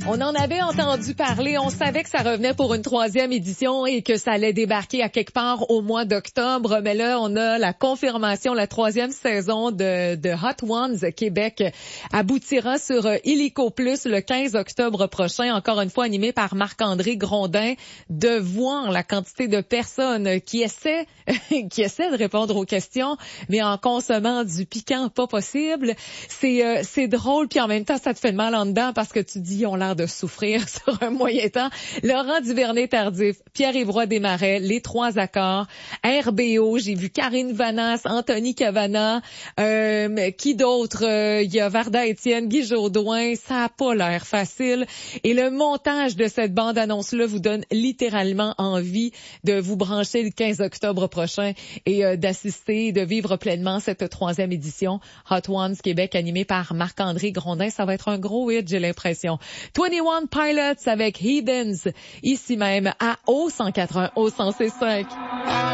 On en avait entendu parler, on savait que ça revenait pour une 3e édition et que ça allait débarquer à quelque part au mois d'octobre, mais là, on a la confirmation, la 3e saison de Hot Ones Québec aboutira sur Illico Plus le 15 octobre prochain, encore une fois animé par Marc-André Grondin, de voir la quantité de personnes qui essaient de répondre aux questions, mais en consommant du piquant pas possible. C'est drôle, puis en même temps, ça te fait mal en dedans parce que tu dis, ils ont l'air de souffrir sur un moyen temps. Laurent Duvernay-Tardif, Pierre-Yves Roy Desmarais, Les Trois Accords, RBO, j'ai vu Karine Vanasse, Anthony Cavana, qui d'autre? Il y a Varda Étienne, Guy Jodoin, ça a pas l'air facile. Et le montage de cette bande-annonce-là vous donne littéralement envie de vous brancher le 15 octobre prochain et d'assister, de vivre pleinement cette 3e édition Hot Ones Québec animée par Marc-André Grondin. Ça va être un gros hit, j'ai l'impression. 21 Pilots avec Heathens, ici même à O180, O105.